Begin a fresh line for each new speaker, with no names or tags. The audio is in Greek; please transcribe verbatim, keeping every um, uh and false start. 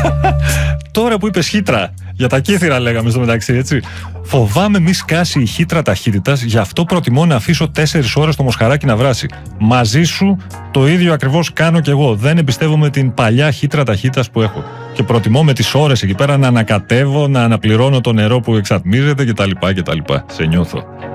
Τώρα που είπες χύτρα, για τα κύθυρα λέγαμε στο μεταξύ, έτσι. Φοβάμαι μη σκάσει η χύτρα ταχύτητας, γι' αυτό προτιμώ να αφήσω τέσσερις ώρες το μοσχαράκι να βράσει. Μαζί σου το ίδιο ακριβώς κάνω κι εγώ. Δεν εμπιστεύομαι την παλιά χύτρα ταχύτητας που έχω. Και προτιμώ με τις ώρες εκεί πέρα να ανακατεύω, να αναπληρώνω το νερό που εξατμίζεται κτλ. κτλ. Σε νιώθω.